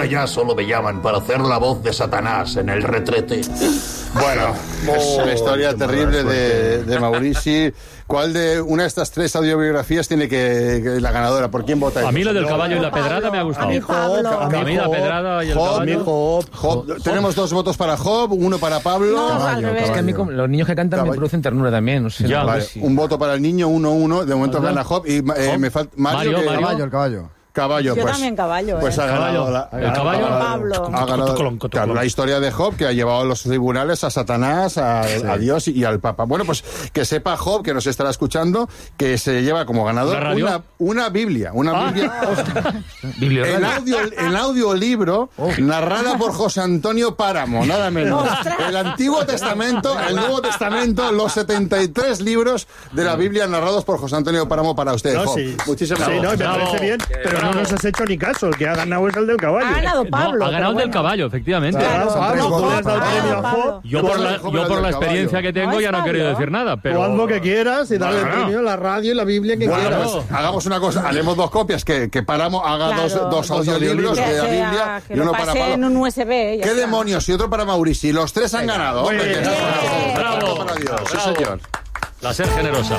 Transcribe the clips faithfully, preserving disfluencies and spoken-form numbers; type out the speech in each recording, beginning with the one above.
ya solo me llaman para hacer la voz de Satanás en el retrete. Bueno, es una historia terrible de, de Maurici. ¿Cuál de una de estas tres audiobiografías tiene que, que la ganadora? ¿Por quién votáis? A mí lo del caballo y la pedrada me ha gustado. A mí Pablo. A mí la pedrada y el Job, caballo. Job, Job. Tenemos dos votos para Job, uno para Pablo. No, Caballo, al revés. Es que a mí como- los niños que cantan Caballo. me producen ternura también. No sé, Ya, no sé Vale, si- un voto para el niño, uno uno. De momento Ajá. gana Job. Y eh, Job. me falta Mario. Mario, que- Mario. Caballo, el caballo. Caballo, Yo pues. también caballo, Pues ¿eh? ha ganado Caballo. la, El caballo. Pablo. Ha ganado, Colón, colón, claro, colón. la historia de Job, que ha llevado a los tribunales a Satanás, a, a Dios y al Papa. Bueno, pues que sepa Job, que nos estará escuchando, que se lleva como ganador ¿La radio? una, una Biblia. Una Ah. Biblia. Biblio En Radio. audio, en audiolibro, narrada por José Antonio Páramo, nada menos. ¡Ostras! El Antiguo Testamento, el Nuevo Testamento, los setenta y tres libros de la Biblia narrados por José Antonio Páramo para usted, No, Job. sí. Muchísimas Sí, no, gracias. me Bravo. parece bien, pero no nos has hecho ni caso. El que ha ganado es el del caballo. Ha ganado Pablo. No, ha ganado el pero del bueno. caballo, efectivamente. Claro, Son Pablo, tres tú le has dado el votos. premio a Pablo. Job. Yo por la, Job era yo el por la del experiencia caballo. que tengo No, ya no he está querido bien. decir nada, Tú pero... haz lo que quieras y dale el Bueno. premio a la radio y la Biblia que Bueno, quieras. pues, hagamos una cosa, haremos dos copias, que, que Páramo haga Claro. dos, dos Dos audiolibros Que de la sea- Biblia que y lo uno para pase Pablo. en un U S B. ya ¿Qué está. demonios? Y otro para Maurici. Los tres han ganado. Muy Hombre, bien. que- Bien. Bravo. Para Dios. Sí, Bravo. señor. La ser generosa.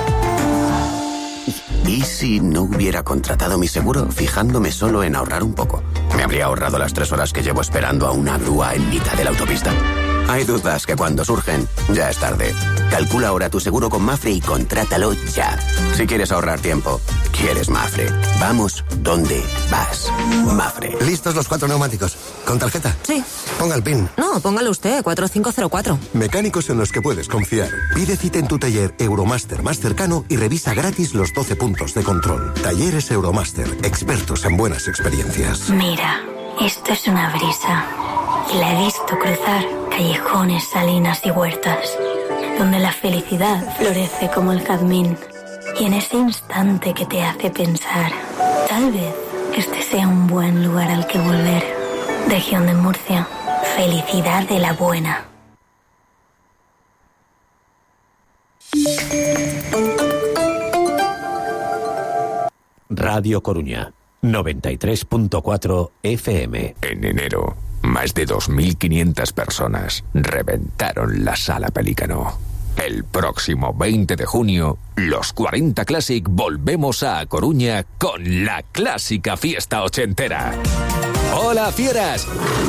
¿Y si no hubiera contratado mi seguro fijándome solo en ahorrar un poco? Me habría ahorrado las tres horas que llevo esperando a una grúa en mitad de la autopista. Hay dudas que cuando surgen, ya es tarde. Calcula ahora tu seguro con Mafre y contrátalo ya. Si quieres ahorrar tiempo, quieres Mafre. Vamos donde vas. Mafre. ¿Listos los cuatro neumáticos? ¿Con tarjeta? Sí. Ponga el PIN. No, póngalo usted, cuatro cinco cero cuatro. Mecánicos en los que puedes confiar. Pide cita en tu taller Euromaster más cercano y revisa gratis los doce puntos de control. Talleres Euromaster, expertos en buenas experiencias. Mira, esto es una brisa. Y la he visto cruzar callejones, salinas y huertas, donde la felicidad florece como el jazmín. Y en ese instante que te hace pensar, tal vez este sea un buen lugar al que volver. Región de Murcia, felicidad de la buena. Radio Coruña, noventa y tres punto cuatro F M. En enero, más de dos mil quinientas personas reventaron la Sala Pelícano. El próximo veinte de junio, los cuarenta Classic volvemos a Coruña con la clásica fiesta ochentera. ¡Hola, fieras!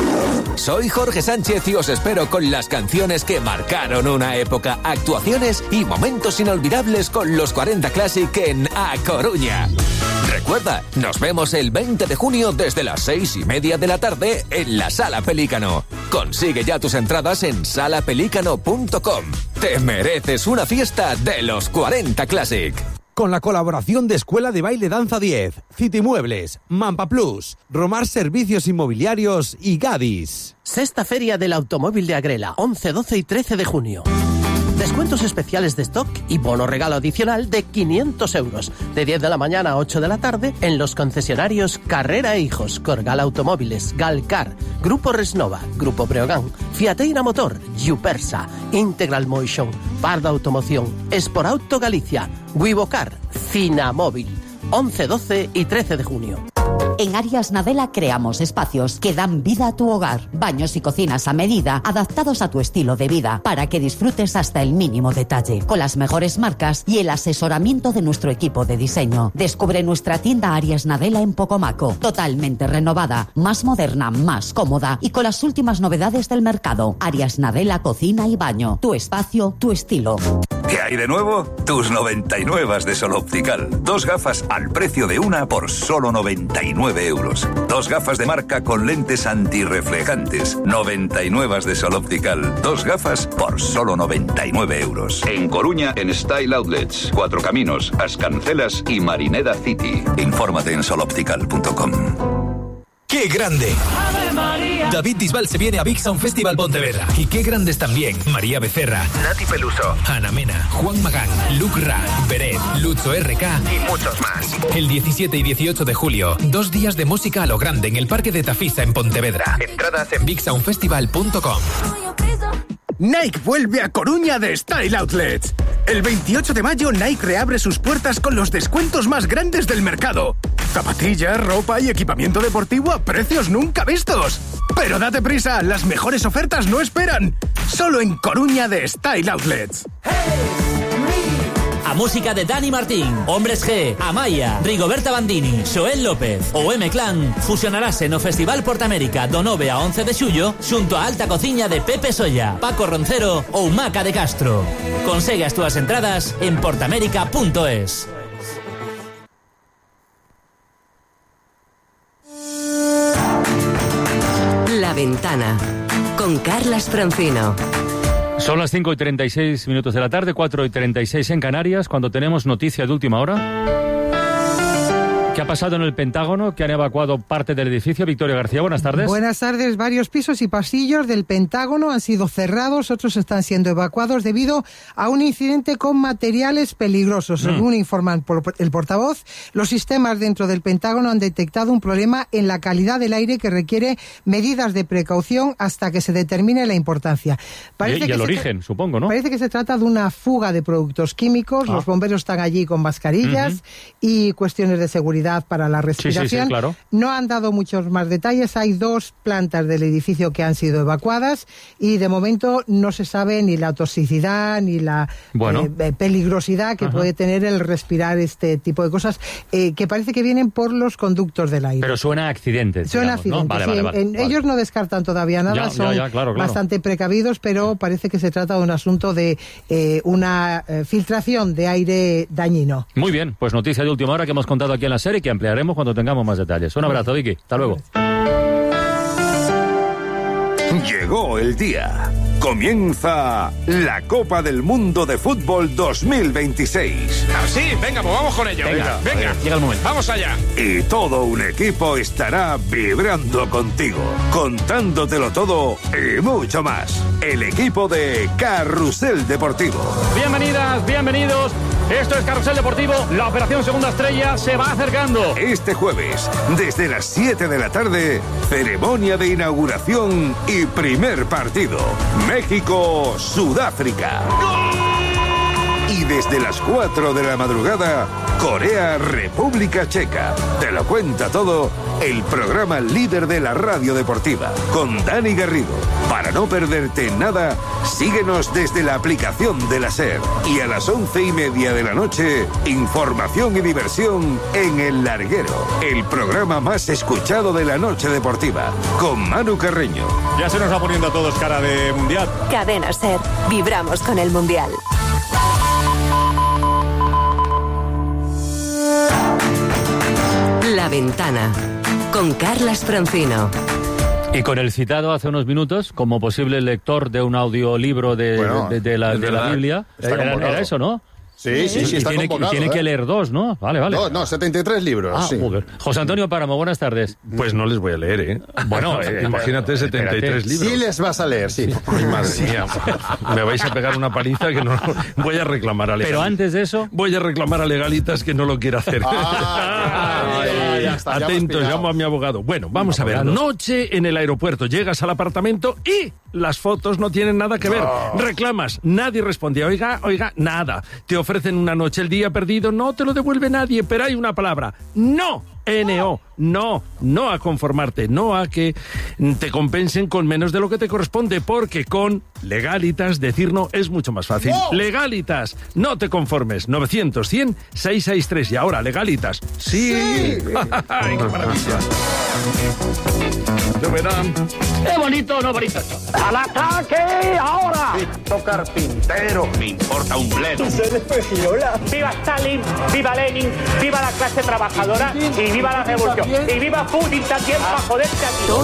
Soy Jorge Sánchez y os espero con las canciones que marcaron una época, actuaciones y momentos inolvidables con los cuarenta Classic en A Coruña. Recuerda, nos vemos el veinte de junio desde las seis y media de la tarde en la Sala Pelícano. Consigue ya tus entradas en sala pelícano punto com. Te mereces una fiesta de los cuarenta Classic. Con la colaboración de Escuela de Baile Danza diez, City Muebles, Mampa Plus, Romar Servicios Inmobiliarios y Gadis. Sexta Feria del Automóvil de Agrela, once, doce y trece de junio. Descuentos especiales de stock y bono regalo adicional de quinientos euros, de diez de la mañana a ocho de la tarde, en los concesionarios Carrera e Hijos, Corgal Automóviles, Galcar, Grupo Resnova, Grupo Breogán, Fiateira Motor, Yupersa, Integral Motion, Parda Automoción, Esporauto Galicia, Wivocar, Cinamóvil, once, doce y trece de junio. En Arias Nadella creamos espacios que dan vida a tu hogar. Baños y cocinas a medida, adaptados a tu estilo de vida, para que disfrutes hasta el mínimo detalle. Con las mejores marcas y el asesoramiento de nuestro equipo de diseño. Descubre nuestra tienda Arias Nadella en Pocomaco. Totalmente renovada, más moderna, más cómoda y con las últimas novedades del mercado. Arias Nadella Cocina y Baño. Tu espacio, tu estilo. ¿Qué hay de nuevo? Tus noventa y nueve de Sol Optical. Dos gafas al precio de una por solo noventa y nueve euros. Dos gafas de marca con lentes antirreflejantes. noventa y nueve de Sol Optical. Dos gafas por solo noventa y nueve euros. En Coruña, en Style Outlets. Cuatro Caminos, Ascancelas y Marineda City. Infórmate en sol optical punto com. ¡Qué grande! David Bisbal se viene a Big Sound Festival Pontevedra. Y qué grandes también María Becerra, Nati Peluso, Ana Mena, Juan Magán, Luke Ra, Beret, Lucho R K y muchos más. El diecisiete y dieciocho de julio, dos días de música a lo grande en el Parque de Tafisa en Pontevedra. Entradas en big sound festival punto com. Nike vuelve a Coruña de Style Outlets. El veintiocho de mayo Nike reabre sus puertas con los descuentos más grandes del mercado. Zapatillas, ropa y equipamiento deportivo a precios nunca vistos. Pero date prisa, las mejores ofertas no esperan. Solo en Coruña de Style Outlets. A música de Dani Martín, Hombres G, Amaya, Rigoberta Bandini, Xoel López ou M-Clan fusionarase no Festival Portamérica do nove a once de xullo xunto a alta cociña de Pepe Solla, Paco Roncero ou Maca de Castro. Consegue as túas entradas en portamérica punto es. La Ventana con Carlas Francino. Son las cinco y treinta y seis minutos de la tarde, cuatro y treinta y seis en Canarias, cuando tenemos noticia de última hora. ¿Qué ha pasado en el Pentágono? Que han evacuado parte del edificio. Victoria García, buenas tardes. Buenas tardes. Varios pisos y pasillos del Pentágono han sido cerrados, otros están siendo evacuados debido a un incidente con materiales peligrosos. Mm. Según informan por el portavoz, los sistemas dentro del Pentágono han detectado un problema en la calidad del aire que requiere medidas de precaución hasta que se determine la importancia. Parece y que el origen, tra- supongo, ¿no? Parece que se trata de una fuga de productos químicos. Ah. Los bomberos están allí con mascarillas uh-huh. y cuestiones de seguridad para la respiración. Sí, sí, sí, claro. No han dado muchos más detalles. Hay dos plantas del edificio que han sido evacuadas y de momento no se sabe ni la toxicidad ni la bueno. eh, peligrosidad que Ajá. puede tener el respirar este tipo de cosas eh, que parece que vienen por los conductos del aire. Pero suena a accidente. Suena a accidente, ¿no? Vale, sí. vale, vale, en, vale. Ellos no descartan todavía nada, ya, son ya, ya, claro, claro. bastante precavidos, pero parece que se trata de un asunto de eh, una eh, filtración de aire dañino. Muy bien, pues noticia de última hora que hemos contado aquí en la serie, que ampliaremos cuando tengamos más detalles. Un abrazo, Vicky. Hasta luego. Llegó el día. Comienza la Copa del Mundo de Fútbol dos mil veintiséis. Ah, sí, venga, pues vamos con ello. Venga, venga, venga. Llega el momento. Vamos allá. Y todo un equipo estará vibrando contigo, contándotelo todo y mucho más. El equipo de Carrusel Deportivo. Bienvenidas, bienvenidos. Esto es Carrusel Deportivo. La operación Segunda Estrella se va acercando. Este jueves, desde las siete de la tarde, ceremonia de inauguración y primer partido. México-Sudáfrica. Y desde las cuatro de la madrugada, Corea-República Checa. Te lo cuenta todo el programa líder de la radio deportiva, con Dani Garrido. Para no perderte nada, síguenos desde la aplicación de la SER. Y a las once y media de la noche, información y diversión en El Larguero, el programa más escuchado de la noche deportiva, con Manu Carreño. Ya se nos va poniendo a todos cara de mundial. Cadena SER. Vibramos con el mundial. La Ventana con Carlas Francino. Y con el citado hace unos minutos como posible lector de un audiolibro de, bueno, de, de, de, la, de la Biblia. Era, era eso, ¿no? Sí, sí, sí, y está tiene, convocado. Y tiene ¿eh? que leer dos, ¿no? Vale, vale. No, no, setenta y tres libros. Ah, sí. Joder. José Antonio Páramo, buenas tardes. Pues no les voy a leer, ¿eh? Bueno, eh, imagínate setenta y tres espérate. libros. Sí les vas a leer, sí. Ay, madre mía. Me vais a pegar una paliza que no... Voy a reclamar a Legalitas. Pero antes de eso... Voy a reclamar a Legalitas que no lo quiere hacer. Ah, ay, ya está, ya Atentos, llamo a mi abogado. Bueno, vamos no, a ver. abogado. Anoche en el aeropuerto llegas al apartamento y las fotos no tienen nada que ver. No. Reclamas, nadie responde. Oiga, oiga, nada. Te ofrecen una noche el día perdido, no te lo devuelve nadie, pero hay una palabra. ¡No! N O. No, no a conformarte, no a que te compensen con menos de lo que te corresponde, porque con Legalitas decir no es mucho más fácil. ¡No! Legalitas, no te conformes. novecientos, cien, seiscientos sesenta y tres. Y ahora, Legalitas. ¡Sí! sí. ¡Ay, qué maravilla! ¿Lo verán? ¡Qué bonito, no bonito! ¡Al ataque! ¡Ahora! Visto carpintero, me importa un bledo. ¡Viva Stalin! ¡Viva Lenin! ¡Viva la clase trabajadora! ¡Y viva la revolución! ¡Y viva Putin también para joderte aquí!